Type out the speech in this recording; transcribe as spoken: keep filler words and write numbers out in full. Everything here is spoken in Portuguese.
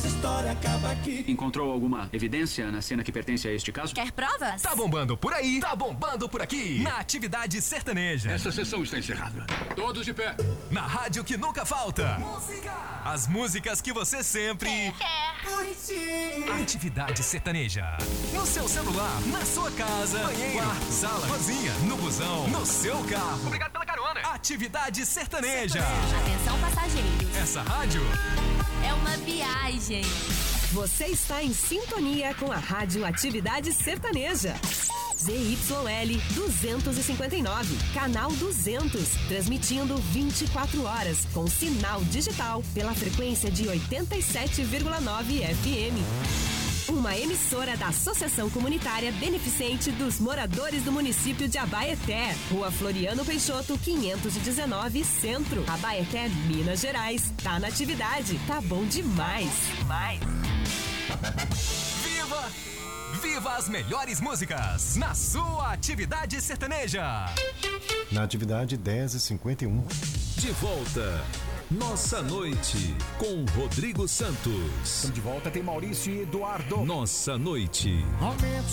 história acaba aqui. Encontrou alguma evidência na cena que pertence a este caso? Quer provas? Tá bombando por aí, tá bombando por aqui. Na Atividade Sertaneja. Essa sessão está encerrada. Todos de pé. Na rádio que nunca falta. Música. As músicas que você sempre Curtir. Atividade Sertaneja. No seu celular, na sua casa, banheiro, quarto, sala, cozinha, no busão, no seu carro. Obrigado pela carona. Atividade Sertaneja. Atenção, passageiros. Essa rádio É uma viagem. Você está em sintonia com a Rádio Atividade Sertaneja. Z Y L duzentos e cinquenta e nove, canal duzentos, transmitindo vinte e quatro horas, com sinal digital pela frequência de oitenta e sete vírgula nove F M. Uma emissora da Associação Comunitária Beneficente dos Moradores do Município de Abaeté, Rua Floriano Peixoto, quinhentos e dezenove, Centro, Abaeté, Minas Gerais. Tá na atividade, tá bom demais. demais. Viva! Viva as melhores músicas na sua Atividade Sertaneja. Na atividade dez e cinquenta e um. De volta, Nossa Noite, com Rodrigo Santos. De volta tem Maurício e Eduardo. Nossa Noite. Aumenta